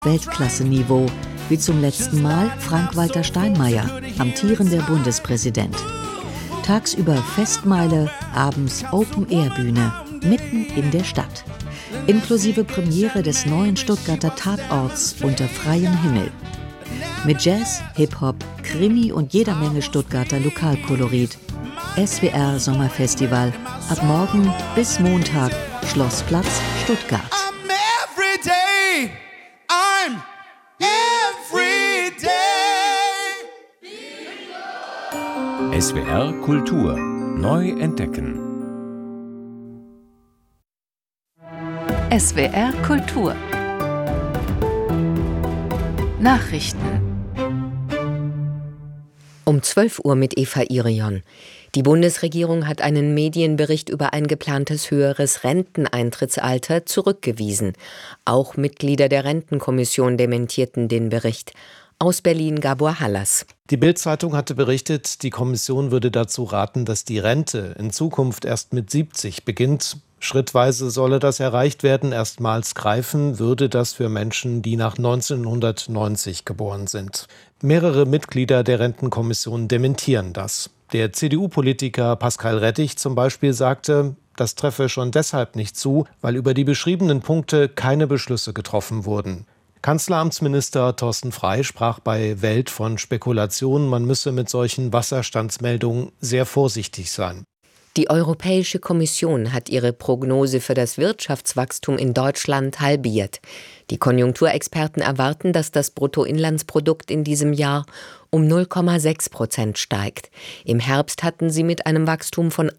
Weltklasse-Niveau, wie zum letzten Mal Frank-Walter Steinmeier, amtierender Bundespräsident. Tagsüber Festmeile, abends Open-Air-Bühne, mitten in der Stadt. Inklusive Premiere des neuen Stuttgarter Tatorts unter freiem Himmel. Mit Jazz, Hip-Hop, Krimi und jeder Menge Stuttgarter Lokalkolorit. SWR Sommerfestival, ab morgen bis Montag, Schlossplatz, Stuttgart. SWR Kultur neu entdecken. SWR Kultur Nachrichten Um 12 Uhr mit Eva Irion. Die Bundesregierung hat einen Medienbericht über ein geplantes höheres Renteneintrittsalter zurückgewiesen. Auch Mitglieder der Rentenkommission dementierten den Bericht. Aus Berlin Gabor Hallas. Die Bild-Zeitung hatte berichtet, die Kommission würde dazu raten, dass die Rente in Zukunft erst mit 70 beginnt. Schrittweise solle das erreicht werden. Erstmals greifen würde das für Menschen, die nach 1990 geboren sind. Mehrere Mitglieder der Rentenkommission dementieren das. Der CDU-Politiker Pascal Rettig zum Beispiel sagte, das treffe schon deshalb nicht zu, weil über die beschriebenen Punkte keine Beschlüsse getroffen wurden. Kanzleramtsminister Thorsten Frey sprach bei Welt von Spekulationen, man müsse mit solchen Wasserstandsmeldungen sehr vorsichtig sein. Die Europäische Kommission hat ihre Prognose für das Wirtschaftswachstum in Deutschland halbiert. Die Konjunkturexperten erwarten, dass das Bruttoinlandsprodukt in diesem Jahr um 0,6% steigt. Im Herbst hatten sie mit einem Wachstum von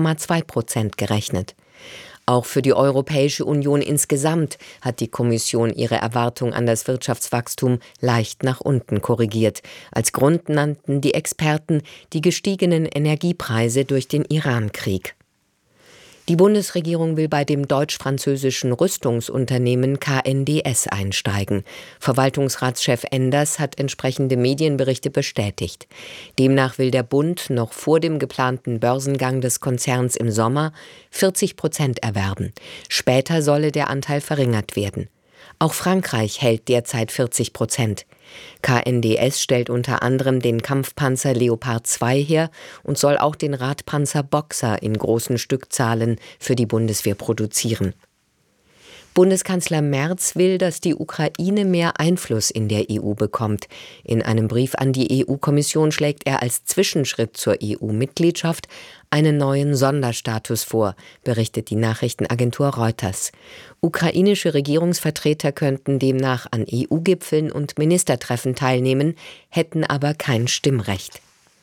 1,2% gerechnet. Auch für die Europäische Union insgesamt hat die Kommission ihre Erwartung an das Wirtschaftswachstum leicht nach unten korrigiert. Als Grund nannten die Experten die gestiegenen Energiepreise durch den Irankrieg. Die Bundesregierung will bei dem deutsch-französischen Rüstungsunternehmen KNDS einsteigen. Verwaltungsratschef Enders hat entsprechende Medienberichte bestätigt. Demnach will der Bund noch vor dem geplanten Börsengang des Konzerns im Sommer 40% erwerben. Später solle der Anteil verringert werden. Auch Frankreich hält derzeit 40%. KNDS stellt unter anderem den Kampfpanzer Leopard 2 her und soll auch den Radpanzer Boxer in großen Stückzahlen für die Bundeswehr produzieren. Bundeskanzler Merz will, dass die Ukraine mehr Einfluss in der EU bekommt. In einem Brief an die EU-Kommission schlägt er als Zwischenschritt zur EU-Mitgliedschaft einen neuen Sonderstatus vor, berichtet die Nachrichtenagentur Reuters. Ukrainische Regierungsvertreter könnten demnach an EU-Gipfeln und Ministertreffen teilnehmen, hätten aber kein Stimmrecht.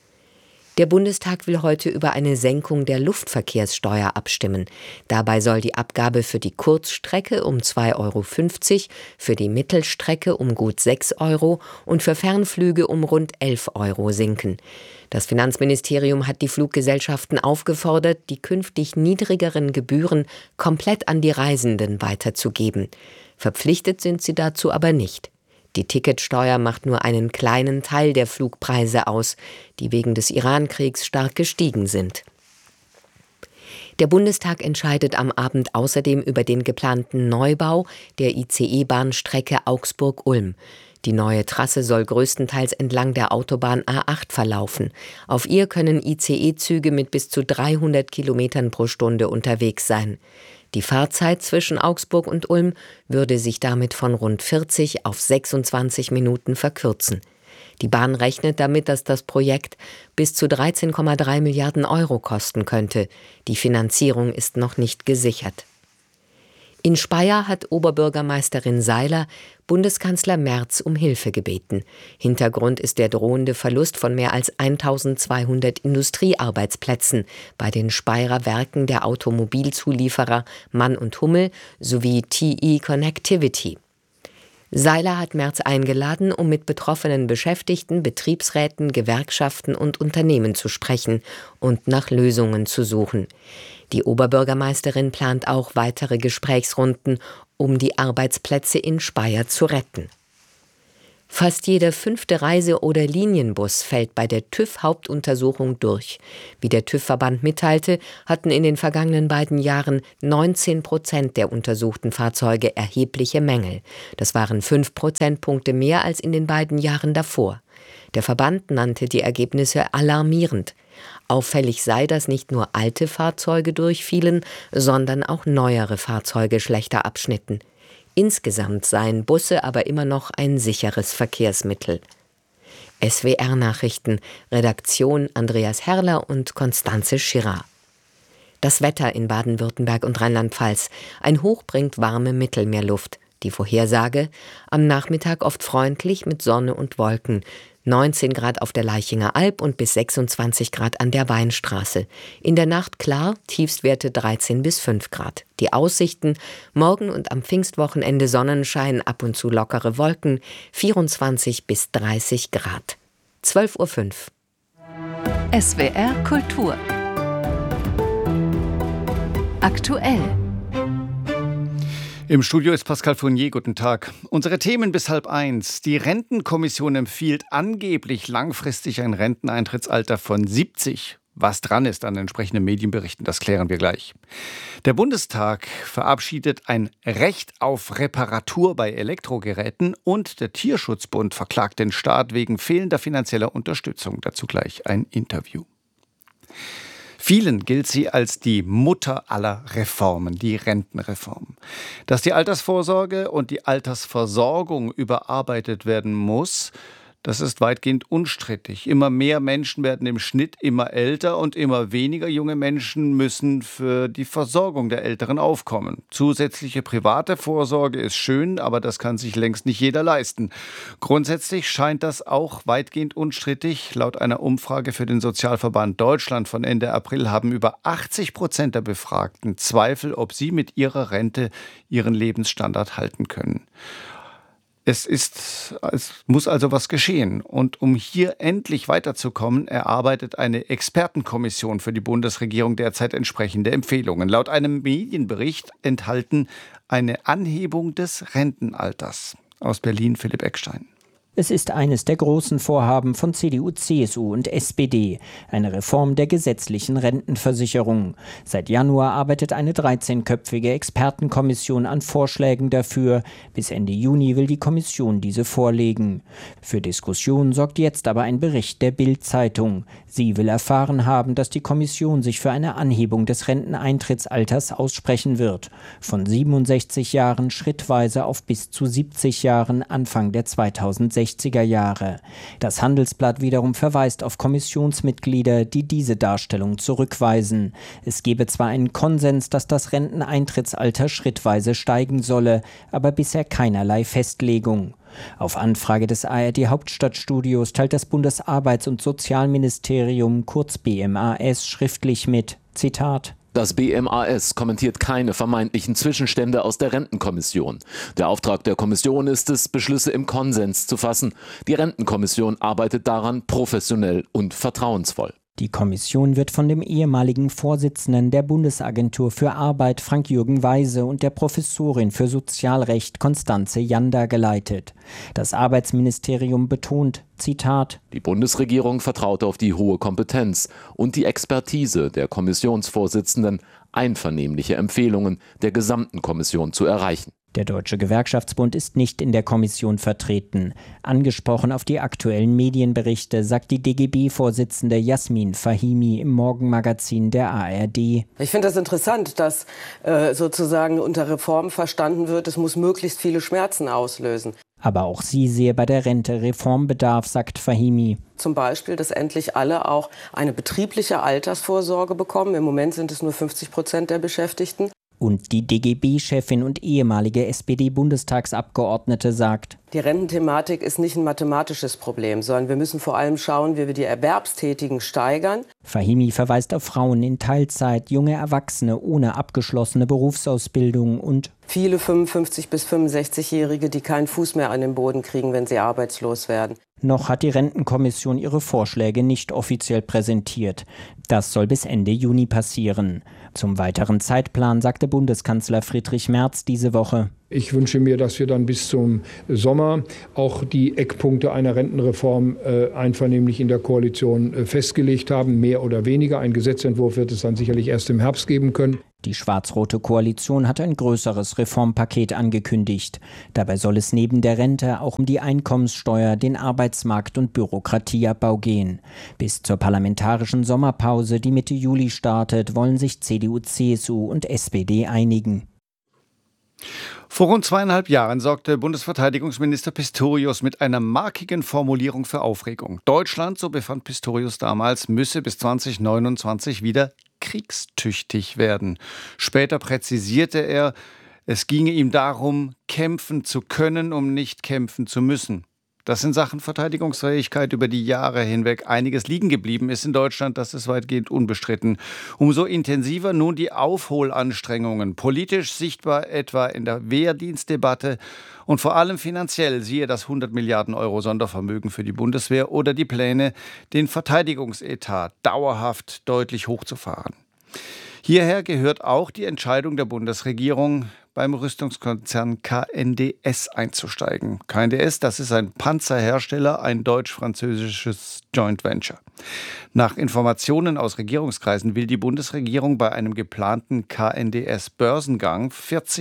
Der Bundestag will heute über eine Senkung der Luftverkehrssteuer abstimmen. Dabei soll die Abgabe für die Kurzstrecke um 2,50 €, für die Mittelstrecke um gut 6 € und für Fernflüge um rund 11 € sinken. Das Finanzministerium hat die Fluggesellschaften aufgefordert, die künftig niedrigeren Gebühren komplett an die Reisenden weiterzugeben. Verpflichtet sind sie dazu aber nicht. Die Ticketsteuer macht nur einen kleinen Teil der Flugpreise aus, die wegen des Irankriegs stark gestiegen sind. Der Bundestag entscheidet am Abend außerdem über den geplanten Neubau der ICE-Bahnstrecke Augsburg-Ulm. Die neue Trasse soll größtenteils entlang der Autobahn A8 verlaufen. Auf ihr können ICE-Züge mit bis zu 300 Kilometern pro Stunde unterwegs sein. Die Fahrzeit zwischen Augsburg und Ulm würde sich damit von rund 40 auf 26 Minuten verkürzen. Die Bahn rechnet damit, dass das Projekt bis zu 13,3 Milliarden € kosten könnte. Die Finanzierung ist noch nicht gesichert. In Speyer hat Oberbürgermeisterin Seiler Bundeskanzler Merz um Hilfe gebeten. Hintergrund ist der drohende Verlust von mehr als 1200 Industriearbeitsplätzen bei den Speyerer Werken der Automobilzulieferer Mann und Hummel sowie TE Connectivity. Seiler hat Merz eingeladen, um mit betroffenen Beschäftigten, Betriebsräten, Gewerkschaften und Unternehmen zu sprechen und nach Lösungen zu suchen. Die Oberbürgermeisterin plant auch weitere Gesprächsrunden, um die Arbeitsplätze in Speyer zu retten. Fast jeder 5. Reise- oder Linienbus fällt bei der TÜV-Hauptuntersuchung durch. Wie der TÜV-Verband mitteilte, hatten in den vergangenen beiden Jahren 19% der untersuchten Fahrzeuge erhebliche Mängel. Das waren 5 Prozentpunkte mehr als in den beiden Jahren davor. Der Verband nannte die Ergebnisse alarmierend. Auffällig sei, dass nicht nur alte Fahrzeuge durchfielen, sondern auch neuere Fahrzeuge schlechter abschnitten. Insgesamt seien Busse aber immer noch ein sicheres Verkehrsmittel. SWR-Nachrichten, Redaktion Andreas Herrler und Konstanze Schirra. Das Wetter in Baden-Württemberg und Rheinland-Pfalz. Ein Hoch bringt warme Mittelmeerluft. Die Vorhersage: am Nachmittag oft freundlich mit Sonne und Wolken. 19 Grad auf der Laichinger Alb und bis 26 Grad an der Weinstraße. In der Nacht klar, Tiefstwerte 13 bis 5 Grad. Die Aussichten: morgen und am Pfingstwochenende Sonnenschein, ab und zu lockere Wolken, 24 bis 30 Grad. 12:05 Uhr. SWR Kultur. Aktuell. Im Studio ist Pascal Fournier. Guten Tag. Unsere Themen bis 12:30. Die Rentenkommission empfiehlt angeblich langfristig ein Renteneintrittsalter von 70. Was dran ist an entsprechenden Medienberichten, das klären wir gleich. Der Bundestag verabschiedet ein Recht auf Reparatur bei Elektrogeräten und der Tierschutzbund verklagt den Staat wegen fehlender finanzieller Unterstützung. Dazu gleich ein Interview. Vielen gilt sie als die Mutter aller Reformen, die Rentenreform. Dass die Altersvorsorge und die Altersversorgung überarbeitet werden muss, das ist weitgehend unstrittig. Immer mehr Menschen werden im Schnitt immer älter und immer weniger junge Menschen müssen für die Versorgung der Älteren aufkommen. Zusätzliche private Vorsorge ist schön, aber das kann sich längst nicht jeder leisten. Grundsätzlich scheint das auch weitgehend unstrittig. Laut einer Umfrage für den Sozialverband Deutschland von Ende April haben über 80% der Befragten Zweifel, ob sie mit ihrer Rente ihren Lebensstandard halten können. Es muss also was geschehen. Und um hier endlich weiterzukommen, erarbeitet eine Expertenkommission für die Bundesregierung derzeit entsprechende Empfehlungen. Laut einem Medienbericht enthalten eine Anhebung des Rentenalters. Aus Berlin Philipp Eckstein. Es ist eines der großen Vorhaben von CDU, CSU und SPD, eine Reform der gesetzlichen Rentenversicherung. Seit Januar arbeitet eine 13-köpfige Expertenkommission an Vorschlägen dafür. Bis Ende Juni will die Kommission diese vorlegen. Für Diskussion sorgt jetzt aber ein Bericht der Bild-Zeitung. Sie will erfahren haben, dass die Kommission sich für eine Anhebung des Renteneintrittsalters aussprechen wird. Von 67 Jahren schrittweise auf bis zu 70 Jahren Anfang der 2060er Jahre. Das Handelsblatt wiederum verweist auf Kommissionsmitglieder, die diese Darstellung zurückweisen. Es gebe zwar einen Konsens, dass das Renteneintrittsalter schrittweise steigen solle, aber bisher keinerlei Festlegung. Auf Anfrage des ARD-Hauptstadtstudios teilt das Bundesarbeits- und Sozialministerium, kurz BMAS, schriftlich mit, Zitat: Das BMAS kommentiert keine vermeintlichen Zwischenstände aus der Rentenkommission. Der Auftrag der Kommission ist es, Beschlüsse im Konsens zu fassen. Die Rentenkommission arbeitet daran professionell und vertrauensvoll. Die Kommission wird von dem ehemaligen Vorsitzenden der Bundesagentur für Arbeit Frank-Jürgen Weise und der Professorin für Sozialrecht Constanze Janda geleitet. Das Arbeitsministerium betont, Zitat: Die Bundesregierung vertraut auf die hohe Kompetenz und die Expertise der Kommissionsvorsitzenden, einvernehmliche Empfehlungen der gesamten Kommission zu erreichen. Der Deutsche Gewerkschaftsbund ist nicht in der Kommission vertreten. Angesprochen auf die aktuellen Medienberichte sagt die DGB-Vorsitzende Jasmin Fahimi im Morgenmagazin der ARD. Ich finde das interessant, dass sozusagen unter Reform verstanden wird, es muss möglichst viele Schmerzen auslösen. Aber auch sie sehe bei der Rente Reformbedarf, sagt Fahimi. Zum Beispiel, dass endlich alle auch eine betriebliche Altersvorsorge bekommen. Im Moment sind es nur 50% der Beschäftigten. Und die DGB-Chefin und ehemalige SPD-Bundestagsabgeordnete sagt: Die Rententhematik ist nicht ein mathematisches Problem, sondern wir müssen vor allem schauen, wie wir die Erwerbstätigen steigern. Fahimi verweist auf Frauen in Teilzeit, junge Erwachsene ohne abgeschlossene Berufsausbildung und viele 55- bis 65-Jährige, die keinen Fuß mehr an den Boden kriegen, wenn sie arbeitslos werden. Noch hat die Rentenkommission ihre Vorschläge nicht offiziell präsentiert. Das soll bis Ende Juni passieren. Zum weiteren Zeitplan sagte Bundeskanzler Friedrich Merz diese Woche: Ich wünsche mir, dass wir dann bis zum Sommer auch die Eckpunkte einer Rentenreform einvernehmlich in der Koalition festgelegt haben, mehr oder weniger. Ein Gesetzentwurf wird es dann sicherlich erst im Herbst geben können. Die schwarz-rote Koalition hat ein größeres Reformpaket angekündigt. Dabei soll es neben der Rente auch um die Einkommenssteuer, den Arbeitsmarkt und Bürokratieabbau gehen. Bis zur parlamentarischen Sommerpause, die Mitte Juli startet, wollen sich CDU, CSU und SPD einigen. Vor rund 2,5 Jahren sorgte Bundesverteidigungsminister Pistorius mit einer markigen Formulierung für Aufregung. Deutschland, so befand Pistorius damals, müsse bis 2029 wieder kriegstüchtig werden. Später präzisierte er, es ginge ihm darum, kämpfen zu können, um nicht kämpfen zu müssen. Dass in Sachen Verteidigungsfähigkeit über die Jahre hinweg einiges liegen geblieben ist in Deutschland, das ist weitgehend unbestritten. Umso intensiver nun die Aufholanstrengungen, politisch sichtbar etwa in der Wehrdienstdebatte und vor allem finanziell, siehe das 100 Milliarden Euro Sondervermögen für die Bundeswehr oder die Pläne, den Verteidigungsetat dauerhaft deutlich hochzufahren. Hierher gehört auch die Entscheidung der Bundesregierung, beim Rüstungskonzern KNDS einzusteigen. KNDS, das ist ein Panzerhersteller, ein deutsch-französisches Joint Venture. Nach Informationen aus Regierungskreisen will die Bundesregierung bei einem geplanten KNDS-Börsengang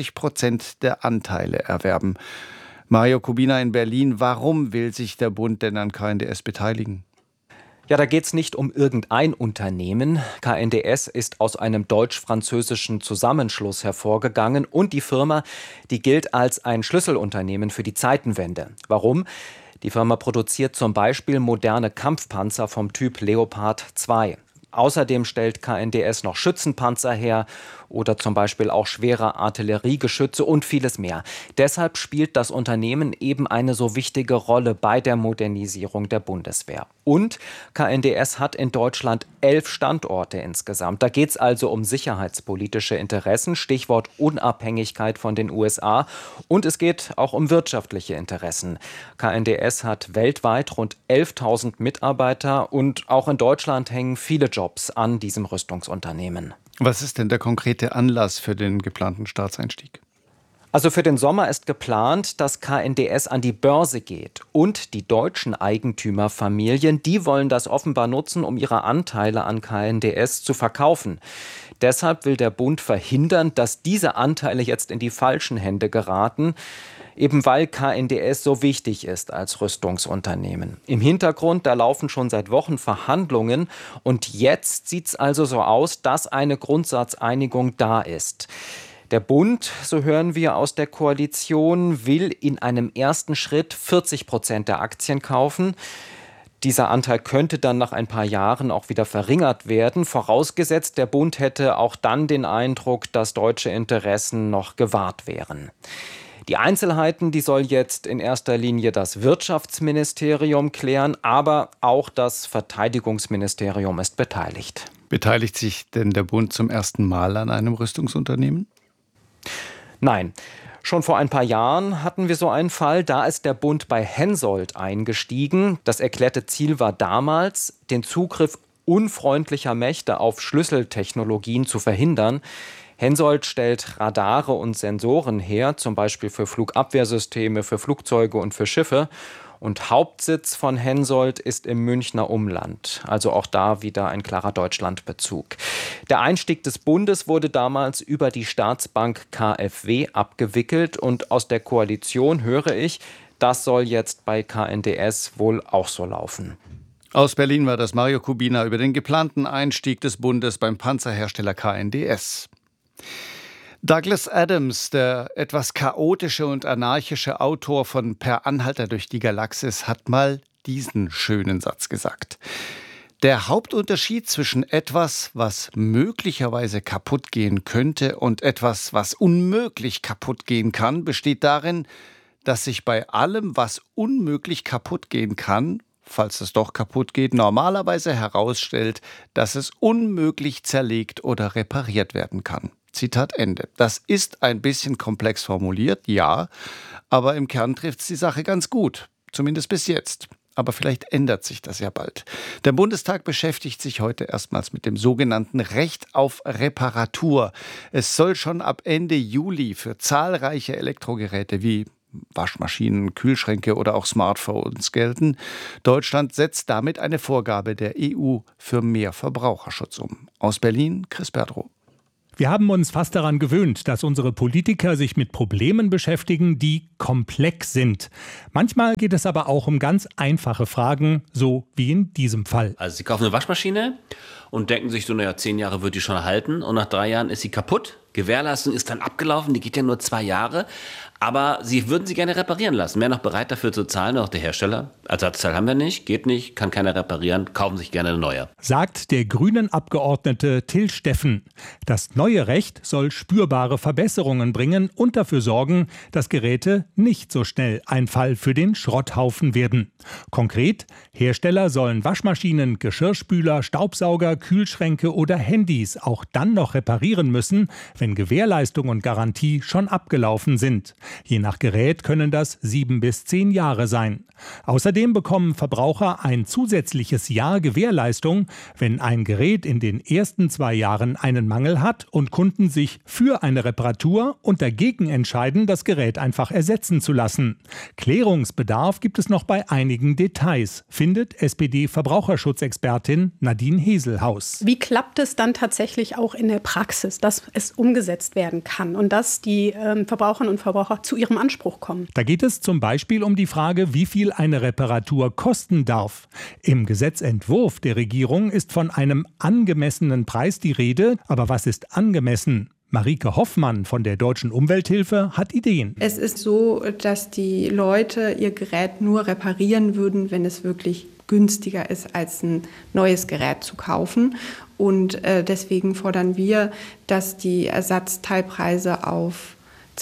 40% der Anteile erwerben. Mario Kubina in Berlin, warum will sich der Bund denn an KNDS beteiligen? Ja, da geht es nicht um irgendein Unternehmen. KNDS ist aus einem deutsch-französischen Zusammenschluss hervorgegangen und die Firma, die gilt als ein Schlüsselunternehmen für die Zeitenwende. Warum? Die Firma produziert zum Beispiel moderne Kampfpanzer vom Typ Leopard 2. Außerdem stellt KNDS noch Schützenpanzer her oder zum Beispiel auch schwere Artilleriegeschütze und vieles mehr. Deshalb spielt das Unternehmen eben eine so wichtige Rolle bei der Modernisierung der Bundeswehr. Und KNDS hat in Deutschland 11 Standorte insgesamt. Da geht es also um sicherheitspolitische Interessen, Stichwort Unabhängigkeit von den USA. Und es geht auch um wirtschaftliche Interessen. KNDS hat weltweit rund 11.000 Mitarbeiter und auch in Deutschland hängen viele Jobs an diesem Rüstungsunternehmen. Was ist denn der konkrete Anlass für den geplanten Staatseinstieg? Also für den Sommer ist geplant, dass KNDS an die Börse geht. Und die deutschen Eigentümerfamilien, die wollen das offenbar nutzen, um ihre Anteile an KNDS zu verkaufen. Deshalb will der Bund verhindern, dass diese Anteile jetzt in die falschen Hände geraten, eben weil KNDS so wichtig ist als Rüstungsunternehmen. Im Hintergrund, da laufen schon seit Wochen Verhandlungen und jetzt sieht es also so aus, dass eine Grundsatzeinigung da ist. Der Bund, so hören wir aus der Koalition, will in einem ersten Schritt 40% der Aktien kaufen. Dieser Anteil könnte dann nach ein paar Jahren auch wieder verringert werden, vorausgesetzt, der Bund hätte auch dann den Eindruck, dass deutsche Interessen noch gewahrt wären. Die Einzelheiten, die soll jetzt in erster Linie das Wirtschaftsministerium klären, aber auch das Verteidigungsministerium ist beteiligt. Beteiligt sich denn der Bund zum ersten Mal an einem Rüstungsunternehmen? Nein. Schon vor ein paar Jahren hatten wir so einen Fall, da ist der Bund bei Hensoldt eingestiegen. Das erklärte Ziel war damals, den Zugriff unfreundlicher Mächte auf Schlüsseltechnologien zu verhindern. Hensoldt stellt Radare und Sensoren her, zum Beispiel für Flugabwehrsysteme, für Flugzeuge und für Schiffe. Und Hauptsitz von Hensoldt ist im Münchner Umland. Also auch da wieder ein klarer Deutschlandbezug. Der Einstieg des Bundes wurde damals über die Staatsbank KfW abgewickelt. Und aus der Koalition höre ich, das soll jetzt bei KNDS wohl auch so laufen. Aus Berlin war das Mario Kubina über den geplanten Einstieg des Bundes beim Panzerhersteller KNDS. Douglas Adams, der etwas chaotische und anarchische Autor von Per Anhalter durch die Galaxis, hat mal diesen schönen Satz gesagt. Der Hauptunterschied zwischen etwas, was möglicherweise kaputt gehen könnte, und etwas, was unmöglich kaputt gehen kann, besteht darin, dass sich bei allem, was unmöglich kaputt gehen kann, falls es doch kaputt geht, normalerweise herausstellt, dass es unmöglich zerlegt oder repariert werden kann. Zitat Ende. Das ist ein bisschen komplex formuliert, ja, aber im Kern trifft es die Sache ganz gut, zumindest bis jetzt. Aber vielleicht ändert sich das ja bald. Der Bundestag beschäftigt sich heute erstmals mit dem sogenannten Recht auf Reparatur. Es soll schon ab Ende Juli für zahlreiche Elektrogeräte wie Waschmaschinen, Kühlschränke oder auch Smartphones gelten. Deutschland setzt damit eine Vorgabe der EU für mehr Verbraucherschutz um. Aus Berlin, Chris Berdrow. Wir haben uns fast daran gewöhnt, dass unsere Politiker sich mit Problemen beschäftigen, die komplex sind. Manchmal geht es aber auch um ganz einfache Fragen, so wie in diesem Fall. Also Sie kaufen eine Waschmaschine und denken sich so, 10 Jahre wird die schon halten und nach 3 Jahren ist sie kaputt. Gewährleistung ist dann abgelaufen, die geht ja nur 2 Jahre. Aber Sie würden sie gerne reparieren lassen. Wären noch bereit dafür zu zahlen, auch der Hersteller. Ersatzteil haben wir nicht, geht nicht, kann keiner reparieren, kaufen sich gerne eine neue. Sagt der Grünen-Abgeordnete Till Steffen. Das neue Recht soll spürbare Verbesserungen bringen und dafür sorgen, dass Geräte nicht so schnell ein Fall für den Schrotthaufen werden. Konkret, Hersteller sollen Waschmaschinen, Geschirrspüler, Staubsauger, Kühlschränke oder Handys auch dann noch reparieren müssen, wenn Gewährleistung und Garantie schon abgelaufen sind. Je nach Gerät können das 7 bis 10 Jahre sein. Außerdem bekommen Verbraucher ein zusätzliches Jahr Gewährleistung, wenn ein Gerät in den ersten 2 Jahren einen Mangel hat und Kunden sich für eine Reparatur und dagegen entscheiden, das Gerät einfach ersetzen zu lassen. Klärungsbedarf gibt es noch bei einigen Details, findet SPD-Verbraucherschutzexpertin Nadine Heselhaus. Wie klappt es dann tatsächlich auch in der Praxis, dass es umgesetzt werden kann und dass die Verbraucherinnen und Verbraucher zu ihrem Anspruch kommen? Da geht es zum Beispiel um die Frage, wie viel eine Reparatur kosten darf. Im Gesetzentwurf der Regierung ist von einem angemessenen Preis die Rede. Aber was ist angemessen? Marike Hoffmann von der Deutschen Umwelthilfe hat Ideen. Es ist so, dass die Leute ihr Gerät nur reparieren würden, wenn es wirklich günstiger ist, als ein neues Gerät zu kaufen. Und deswegen fordern wir, dass die Ersatzteilpreise auf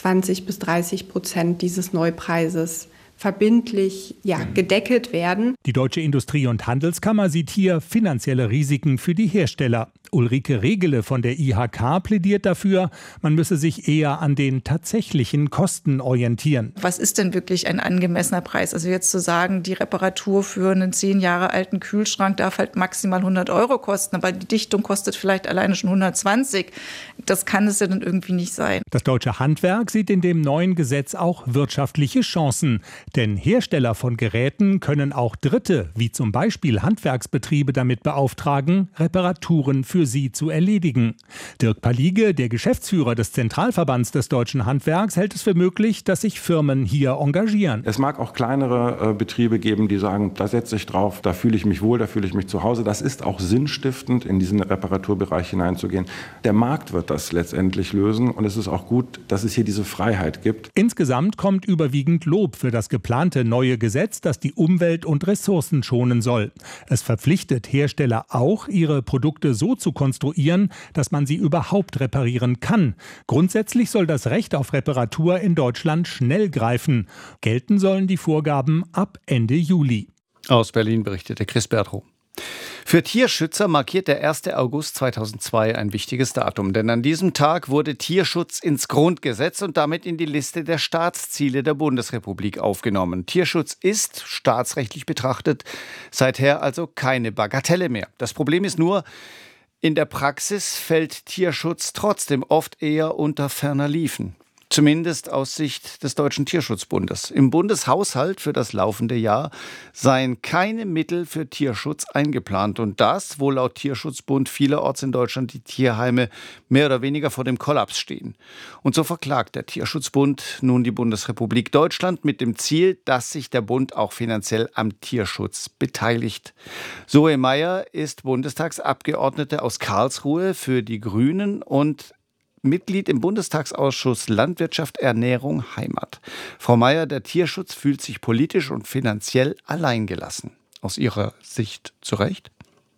20-30% dieses Neupreises verbindlich gedeckelt werden. Die Deutsche Industrie- und Handelskammer sieht hier finanzielle Risiken für die Hersteller. Ulrike Regele von der IHK plädiert dafür, man müsse sich eher an den tatsächlichen Kosten orientieren. Was ist denn wirklich ein angemessener Preis? Also jetzt zu sagen, die Reparatur für einen 10 Jahre alten Kühlschrank darf halt maximal 100 € kosten, aber die Dichtung kostet vielleicht alleine schon 120. Das kann es ja dann irgendwie nicht sein. Das deutsche Handwerk sieht in dem neuen Gesetz auch wirtschaftliche Chancen. Denn Hersteller von Geräten können auch Dritte, wie zum Beispiel Handwerksbetriebe, damit beauftragen, Reparaturen für sie zu erledigen. Dirk Palige, der Geschäftsführer des Zentralverbands des deutschen Handwerks, hält es für möglich, dass sich Firmen hier engagieren. Es mag auch kleinere Betriebe geben, die sagen, da setze ich drauf, da fühle ich mich wohl, da fühle ich mich zu Hause. Das ist auch sinnstiftend, in diesen Reparaturbereich hineinzugehen. Der Markt wird das letztendlich lösen und es ist auch gut, dass es hier diese Freiheit gibt. Insgesamt kommt überwiegend Lob für das geplante neue Gesetz, das die Umwelt und Ressourcen schonen soll. Es verpflichtet Hersteller auch, ihre Produkte so zu konstruieren, dass man sie überhaupt reparieren kann. Grundsätzlich soll das Recht auf Reparatur in Deutschland schnell greifen. Gelten sollen die Vorgaben ab Ende Juli. Aus Berlin berichtete Chris Berdrow. Für Tierschützer markiert der 1. August 2002 ein wichtiges Datum, denn an diesem Tag wurde Tierschutz ins Grundgesetz und damit in die Liste der Staatsziele der Bundesrepublik aufgenommen. Tierschutz ist, staatsrechtlich betrachtet, seither also keine Bagatelle mehr. Das Problem ist nur, in der Praxis fällt Tierschutz trotzdem oft eher unter ferner Liefen. Zumindest aus Sicht des Deutschen Tierschutzbundes. Im Bundeshaushalt für das laufende Jahr seien keine Mittel für Tierschutz eingeplant. Und das, wo laut Tierschutzbund vielerorts in Deutschland die Tierheime mehr oder weniger vor dem Kollaps stehen. Und so verklagt der Tierschutzbund nun die Bundesrepublik Deutschland mit dem Ziel, dass sich der Bund auch finanziell am Tierschutz beteiligt. Zoe Meyer ist Bundestagsabgeordnete aus Karlsruhe für die Grünen und Mitglied im Bundestagsausschuss Landwirtschaft, Ernährung, Heimat. Frau Meyer, der Tierschutz fühlt sich politisch und finanziell alleingelassen. Aus Ihrer Sicht zu Recht?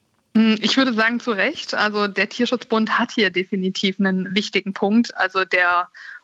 Ich würde sagen, zu Recht. Also der Tierschutzbund hat hier definitiv einen wichtigen Punkt. Also der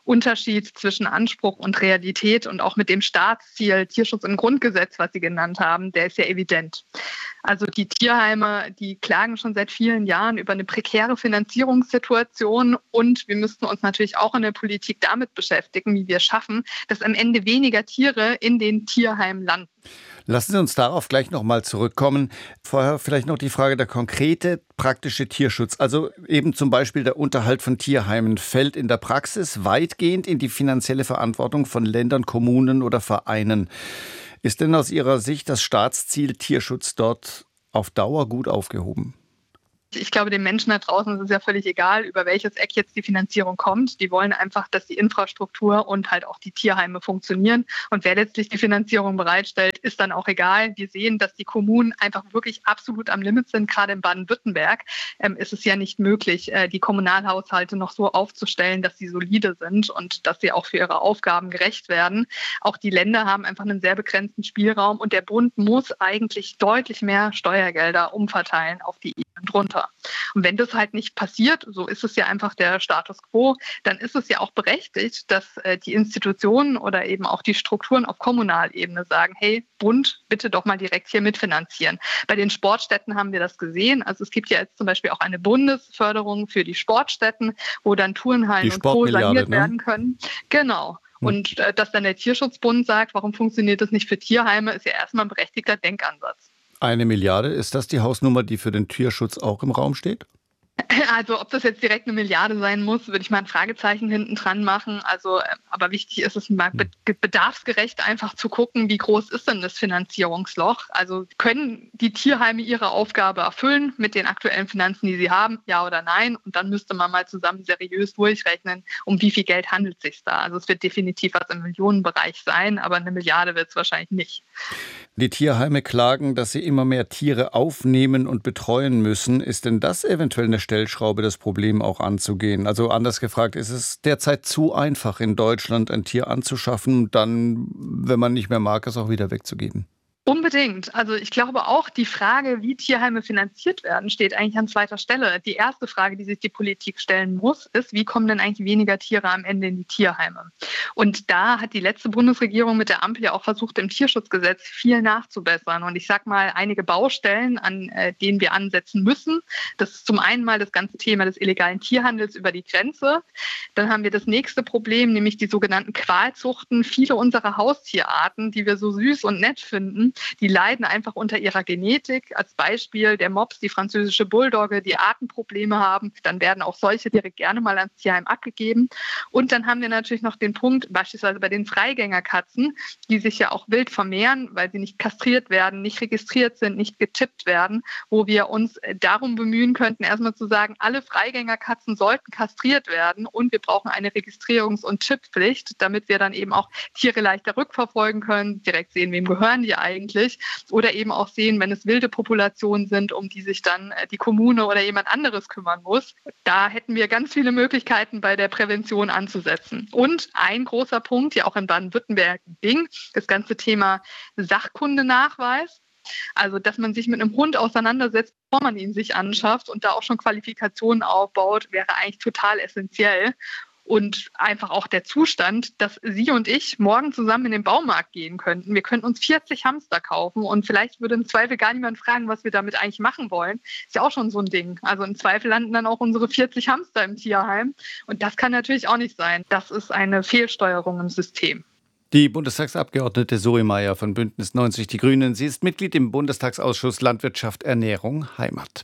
Unterschied zwischen Anspruch und Realität und auch mit dem Staatsziel Tierschutz im Grundgesetz, was Sie genannt haben, der ist ja evident. Also die Tierheime, die klagen schon seit vielen Jahren über eine prekäre Finanzierungssituation und wir müssten uns natürlich auch in der Politik damit beschäftigen, wie wir schaffen, dass am Ende weniger Tiere in den Tierheimen landen. Lassen Sie uns darauf gleich nochmal zurückkommen. Vorher vielleicht noch die Frage, der konkrete praktische Tierschutz, also eben zum Beispiel der Unterhalt von Tierheimen, fällt in der Praxis weitgehend in die finanzielle Verantwortung von Ländern, Kommunen oder Vereinen. Ist denn aus Ihrer Sicht das Staatsziel Tierschutz dort auf Dauer gut aufgehoben? Ich glaube, den Menschen da draußen ist es ja völlig egal, über welches Eck jetzt die Finanzierung kommt. Die wollen einfach, dass die Infrastruktur und halt auch die Tierheime funktionieren. Und wer letztlich die Finanzierung bereitstellt, ist dann auch egal. Wir sehen, dass die Kommunen einfach wirklich absolut am Limit sind. Gerade in Baden-Württemberg ist es ja nicht möglich, die Kommunalhaushalte noch so aufzustellen, dass sie solide sind und dass sie auch für ihre Aufgaben gerecht werden. Auch die Länder haben einfach einen sehr begrenzten Spielraum und der Bund muss eigentlich deutlich mehr Steuergelder umverteilen auf die Ebenen drunter. Und wenn das halt nicht passiert, so ist es ja einfach der Status quo, dann ist es ja auch berechtigt, dass die Institutionen oder eben auch die Strukturen auf Kommunalebene sagen, hey, Bund, bitte doch mal direkt hier mitfinanzieren. Bei den Sportstätten haben wir das gesehen. Also es gibt ja jetzt zum Beispiel auch eine Bundesförderung für die Sportstätten, wo dann Turnhallen und Co. saniert werden können. Genau. Und dass dann der Tierschutzbund sagt, warum funktioniert das nicht für Tierheime, ist ja erstmal ein berechtigter Denkansatz. 1 Milliarde, ist das die Hausnummer, die für den Tierschutz auch im Raum steht? Also ob das jetzt direkt 1 Milliarde sein muss, würde ich mal ein Fragezeichen hinten dran machen. Also, aber wichtig ist es mal bedarfsgerecht einfach zu gucken, wie groß ist denn das Finanzierungsloch? Also können die Tierheime ihre Aufgabe erfüllen mit den aktuellen Finanzen, die sie haben, ja oder nein? Und dann müsste man mal zusammen seriös durchrechnen, um wie viel Geld handelt es sich da. Also es wird definitiv was im Millionenbereich sein, aber 1 Milliarde wird es wahrscheinlich nicht. Die Tierheime klagen, dass sie immer mehr Tiere aufnehmen und betreuen müssen. Ist denn das eventuell eine Stellschraube, das Problem auch anzugehen? Also anders gefragt, ist es derzeit zu einfach, in Deutschland ein Tier anzuschaffen und dann, wenn man nicht mehr mag, es auch wieder wegzugeben? Unbedingt. Also ich glaube auch, die Frage, wie Tierheime finanziert werden, steht eigentlich an zweiter Stelle. Die erste Frage, die sich die Politik stellen muss, ist, wie kommen denn eigentlich weniger Tiere am Ende in die Tierheime? Und da hat die letzte Bundesregierung mit der Ampel ja auch versucht, im Tierschutzgesetz viel nachzubessern. Und ich sage mal, einige Baustellen, an denen wir ansetzen müssen. Das ist zum einen mal das ganze Thema des illegalen Tierhandels über die Grenze. Dann haben wir das nächste Problem, nämlich die sogenannten Qualzuchten. Viele unserer Haustierarten, die wir so süß und nett finden, die leiden einfach unter ihrer Genetik. Als Beispiel der Mops, die französische Bulldogge, die Atemprobleme haben. Dann werden auch solche Tiere gerne mal ans Tierheim abgegeben. Und dann haben wir natürlich noch den Punkt, beispielsweise bei den Freigängerkatzen, die sich ja auch wild vermehren, weil sie nicht kastriert werden, nicht registriert sind, nicht getippt werden, wo wir uns darum bemühen könnten, erstmal zu sagen, alle Freigängerkatzen sollten kastriert werden und wir brauchen eine Registrierungs- und Chipppflicht, damit wir dann eben auch Tiere leichter rückverfolgen können, direkt sehen, wem gehören die eigentlich. Oder eben auch sehen, wenn es wilde Populationen sind, um die sich dann die Kommune oder jemand anderes kümmern muss. Da hätten wir ganz viele Möglichkeiten, bei der Prävention anzusetzen. Und ein großer Punkt, ja auch in Baden-Württemberg ging, das ganze Thema Sachkundenachweis. Also, dass man sich mit einem Hund auseinandersetzt, bevor man ihn sich anschafft und da auch schon Qualifikationen aufbaut, wäre eigentlich total essentiell. Und einfach auch der Zustand, dass Sie und ich morgen zusammen in den Baumarkt gehen könnten. Wir könnten uns 40 Hamster kaufen und vielleicht würde im Zweifel gar niemand fragen, was wir damit eigentlich machen wollen. Ist ja auch schon so ein Ding. Also im Zweifel landen dann auch unsere 40 Hamster im Tierheim. Und das kann natürlich auch nicht sein. Das ist eine Fehlsteuerung im System. Die Bundestagsabgeordnete Zoe Mayer von Bündnis 90 Die Grünen. Sie ist Mitglied im Bundestagsausschuss Landwirtschaft, Ernährung, Heimat.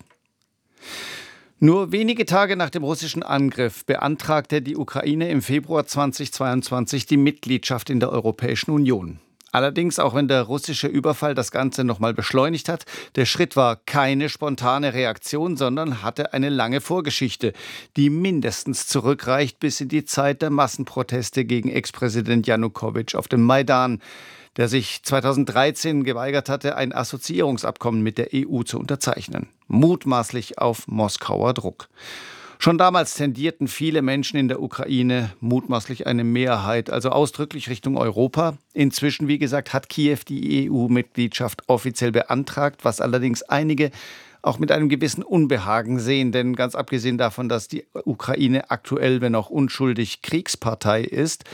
Nur wenige Tage nach dem russischen Angriff beantragte die Ukraine im Februar 2022 die Mitgliedschaft in der Europäischen Union. Allerdings, auch wenn der russische Überfall das Ganze nochmal beschleunigt hat, der Schritt war keine spontane Reaktion, sondern hatte eine lange Vorgeschichte, die mindestens zurückreicht bis in die Zeit der Massenproteste gegen Ex-Präsident Janukowitsch auf dem Maidan, der sich 2013 geweigert hatte, ein Assoziierungsabkommen mit der EU zu unterzeichnen. Mutmaßlich auf Moskauer Druck. Schon damals tendierten viele Menschen in der Ukraine, mutmaßlich eine Mehrheit, also ausdrücklich Richtung Europa. Inzwischen, wie gesagt, hat Kiew die EU-Mitgliedschaft offiziell beantragt, was allerdings einige auch mit einem gewissen Unbehagen sehen. Denn ganz abgesehen davon, dass die Ukraine aktuell, wenn auch unschuldig, Kriegspartei ist,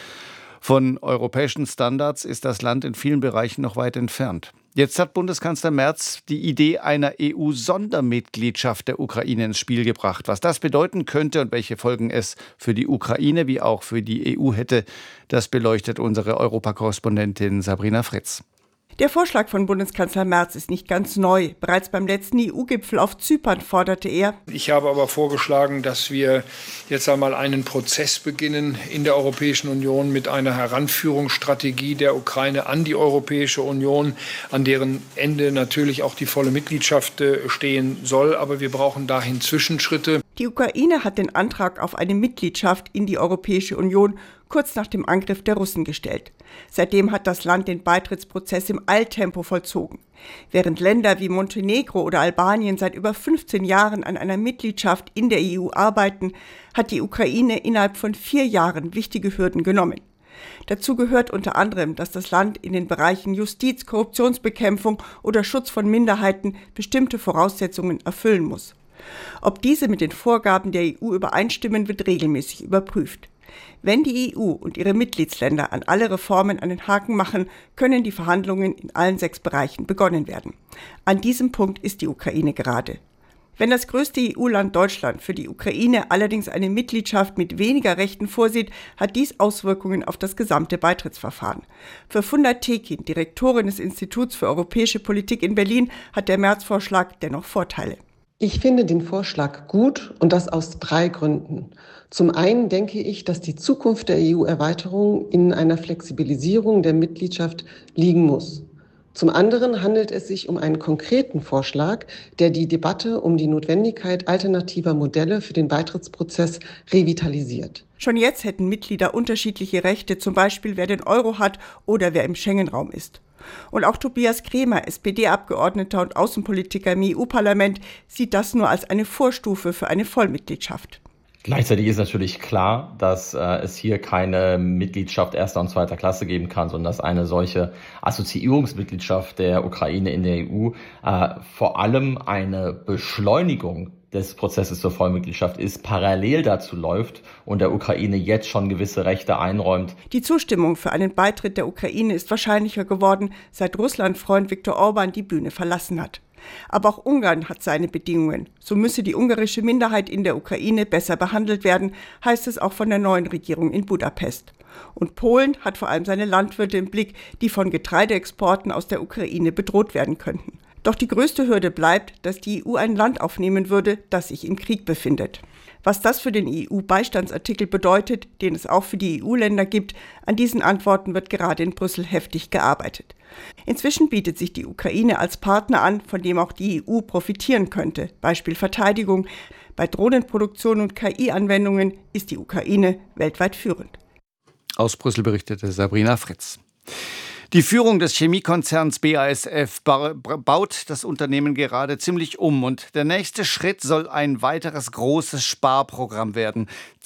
von europäischen Standards ist das Land in vielen Bereichen noch weit entfernt. Jetzt hat Bundeskanzler Merz die Idee einer EU-Sondermitgliedschaft der Ukraine ins Spiel gebracht. Was das bedeuten könnte und welche Folgen es für die Ukraine wie auch für die EU hätte, das beleuchtet unsere Europakorrespondentin Sabrina Fritz. Der Vorschlag von Bundeskanzler Merz ist nicht ganz neu. Bereits beim letzten EU-Gipfel auf Zypern forderte er: Ich habe aber vorgeschlagen, dass wir jetzt einmal einen Prozess beginnen in der Europäischen Union mit einer Heranführungsstrategie der Ukraine an die Europäische Union, an deren Ende natürlich auch die volle Mitgliedschaft stehen soll. Aber wir brauchen dahin Zwischenschritte. Die Ukraine hat den Antrag auf eine Mitgliedschaft in die Europäische Union kurz nach dem Angriff der Russen gestellt. Seitdem hat das Land den Beitrittsprozess im Eiltempo vollzogen. Während Länder wie Montenegro oder Albanien seit über 15 Jahren an einer Mitgliedschaft in der EU arbeiten, hat die Ukraine innerhalb von 4 Jahren wichtige Hürden genommen. Dazu gehört unter anderem, dass das Land in den Bereichen Justiz, Korruptionsbekämpfung oder Schutz von Minderheiten bestimmte Voraussetzungen erfüllen muss. Ob diese mit den Vorgaben der EU übereinstimmen, wird regelmäßig überprüft. Wenn die EU und ihre Mitgliedsländer an alle Reformen einen Haken machen, können die Verhandlungen in allen 6 Bereichen begonnen werden. An diesem Punkt ist die Ukraine gerade. Wenn das größte EU-Land Deutschland für die Ukraine allerdings eine Mitgliedschaft mit weniger Rechten vorsieht, hat dies Auswirkungen auf das gesamte Beitrittsverfahren. Für Funda Tekin, Direktorin des Instituts für europäische Politik in Berlin, hat der Merz-Vorschlag dennoch Vorteile. Ich finde den Vorschlag gut und das aus 3 Gründen. Zum einen denke ich, dass die Zukunft der EU-Erweiterung in einer Flexibilisierung der Mitgliedschaft liegen muss. Zum anderen handelt es sich um einen konkreten Vorschlag, der die Debatte um die Notwendigkeit alternativer Modelle für den Beitrittsprozess revitalisiert. Schon jetzt hätten Mitglieder unterschiedliche Rechte, zum Beispiel wer den Euro hat oder wer im Schengen-Raum ist. Und auch Tobias Kremer, SPD-Abgeordneter und Außenpolitiker im EU-Parlament, sieht das nur als eine Vorstufe für eine Vollmitgliedschaft. Gleichzeitig ist natürlich klar, dass es hier keine Mitgliedschaft erster und zweiter Klasse geben kann, sondern dass eine solche Assoziierungsmitgliedschaft der Ukraine in der EU vor allem eine Beschleunigung des Prozesses zur Vollmitgliedschaft ist, parallel dazu läuft und der Ukraine jetzt schon gewisse Rechte einräumt. Die Zustimmung für einen Beitritt der Ukraine ist wahrscheinlicher geworden, seit Russland-Freund Viktor Orban die Bühne verlassen hat. Aber auch Ungarn hat seine Bedingungen. So müsse die ungarische Minderheit in der Ukraine besser behandelt werden, heißt es auch von der neuen Regierung in Budapest. Und Polen hat vor allem seine Landwirte im Blick, die von Getreideexporten aus der Ukraine bedroht werden könnten. Doch die größte Hürde bleibt, dass die EU ein Land aufnehmen würde, das sich im Krieg befindet. Was das für den EU-Beistandsartikel bedeutet, den es auch für die EU-Länder gibt, an diesen Antworten wird gerade in Brüssel heftig gearbeitet. Inzwischen bietet sich die Ukraine als Partner an, von dem auch die EU profitieren könnte. Beispiel Verteidigung. Bei Drohnenproduktion und KI-Anwendungen ist die Ukraine weltweit führend. Aus Brüssel berichtete Sabrina Fritz. Die Führung des Chemiekonzerns BASF baut das Unternehmen gerade ziemlich um und der nächste Schritt soll ein weiteres großes Sparprogramm werden.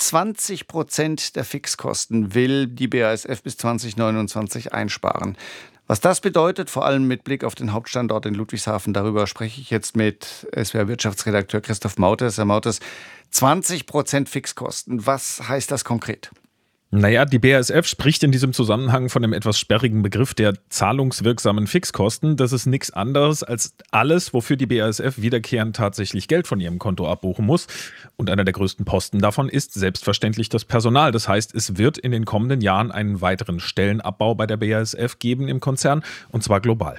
20% der Fixkosten will die BASF bis 2029 einsparen. Was das bedeutet, vor allem mit Blick auf den Hauptstandort in Ludwigshafen, darüber spreche ich jetzt mit SWR-Wirtschaftsredakteur Christoph Mautes. Herr Mautes, 20% Fixkosten, was heißt das konkret? Naja, die BASF spricht in diesem Zusammenhang von dem etwas sperrigen Begriff der zahlungswirksamen Fixkosten. Das ist nichts anderes als alles, wofür die BASF wiederkehrend tatsächlich Geld von ihrem Konto abbuchen muss. Und einer der größten Posten davon ist selbstverständlich das Personal. Das heißt, es wird in den kommenden Jahren einen weiteren Stellenabbau bei der BASF geben im Konzern, und zwar global.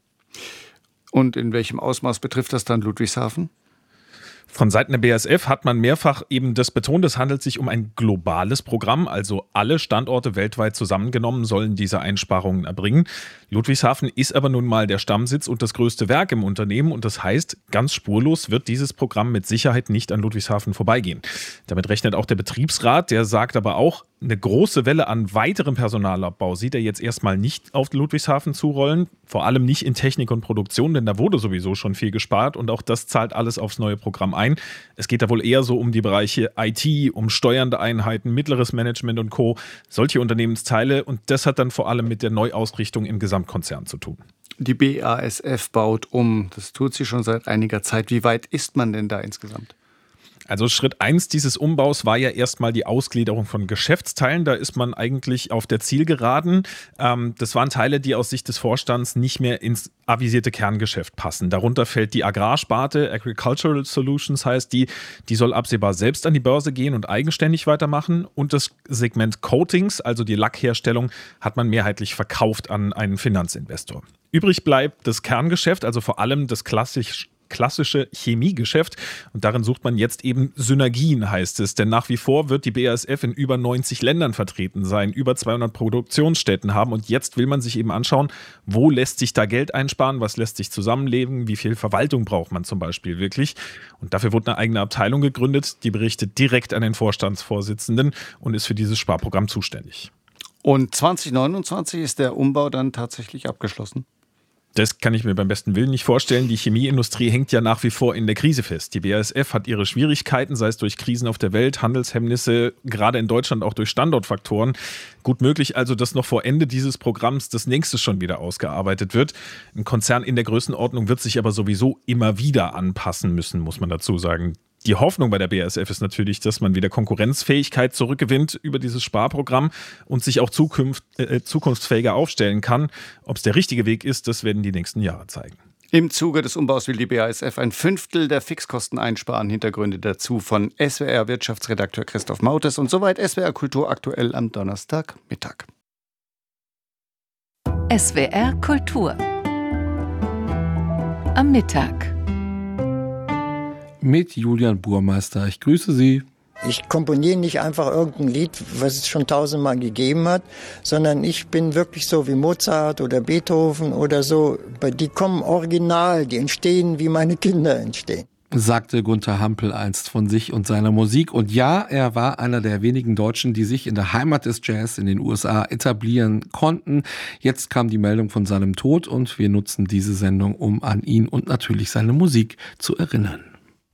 Und in welchem Ausmaß betrifft das dann Ludwigshafen? Von Seiten der BASF hat man mehrfach eben das betont, es handelt sich um ein globales Programm, also alle Standorte weltweit zusammengenommen sollen diese Einsparungen erbringen. Ludwigshafen ist aber nun mal der Stammsitz und das größte Werk im Unternehmen und das heißt, ganz spurlos wird dieses Programm mit Sicherheit nicht an Ludwigshafen vorbeigehen. Damit rechnet auch der Betriebsrat, der sagt aber auch, eine große Welle an weiterem Personalabbau sieht er jetzt erstmal nicht auf Ludwigshafen zurollen, vor allem nicht in Technik und Produktion, denn da wurde sowieso schon viel gespart und auch das zahlt alles aufs neue Programm ein. Es geht da wohl eher so um die Bereiche IT, um steuernde Einheiten, mittleres Management und Co., solche Unternehmensteile und das hat dann vor allem mit der Neuausrichtung im Gesamtkonzern zu tun. Die BASF baut um. Das tut sie schon seit einiger Zeit. Wie weit ist man denn da insgesamt? Also Schritt 1 dieses Umbaus war ja erstmal die Ausgliederung von Geschäftsteilen. Da ist man eigentlich auf der Zielgeraden. Das waren Teile, die aus Sicht des Vorstands nicht mehr ins avisierte Kerngeschäft passen. Darunter fällt die Agrarsparte, Agricultural Solutions heißt die soll absehbar selbst an die Börse gehen und eigenständig weitermachen. Und das Segment Coatings, also die Lackherstellung, hat man mehrheitlich verkauft an einen Finanzinvestor. Übrig bleibt das Kerngeschäft, also vor allem das klassische Chemiegeschäft. Und darin sucht man jetzt eben Synergien, heißt es. Denn nach wie vor wird die BASF in über 90 Ländern vertreten sein, über 200 Produktionsstätten haben. Und jetzt will man sich eben anschauen, wo lässt sich da Geld einsparen, was lässt sich zusammenlegen, wie viel Verwaltung braucht man zum Beispiel wirklich. Und dafür wurde eine eigene Abteilung gegründet, die berichtet direkt an den Vorstandsvorsitzenden und ist für dieses Sparprogramm zuständig. Und 2029 ist der Umbau dann tatsächlich abgeschlossen? Das kann ich mir beim besten Willen nicht vorstellen. Die Chemieindustrie hängt ja nach wie vor in der Krise fest. Die BASF hat ihre Schwierigkeiten, sei es durch Krisen auf der Welt, Handelshemmnisse, gerade in Deutschland auch durch Standortfaktoren. Gut möglich also, dass noch vor Ende dieses Programms das nächste schon wieder ausgearbeitet wird. Ein Konzern in der Größenordnung wird sich aber sowieso immer wieder anpassen müssen, muss man dazu sagen. Die Hoffnung bei der BASF ist natürlich, dass man wieder Konkurrenzfähigkeit zurückgewinnt über dieses Sparprogramm und sich auch zukunftsfähiger aufstellen kann. Ob es der richtige Weg ist, das werden die nächsten Jahre zeigen. Im Zuge des Umbaus will die BASF 1/5 der Fixkosten einsparen. Hintergründe dazu von SWR-Wirtschaftsredakteur Christoph Mautes und soweit SWR Kultur aktuell am Donnerstagmittag. SWR Kultur am Mittag. Mit Julian Burmeister. Ich grüße Sie. Ich komponiere nicht einfach irgendein Lied, was es schon 1000-mal gegeben hat, sondern ich bin wirklich so wie Mozart oder Beethoven oder so. Die kommen original, die entstehen, wie meine Kinder entstehen. Sagte Gunther Hampel einst von sich und seiner Musik. Und ja, er war einer der wenigen Deutschen, die sich in der Heimat des Jazz in den USA etablieren konnten. Jetzt kam die Meldung von seinem Tod und wir nutzen diese Sendung, um an ihn und natürlich seine Musik zu erinnern.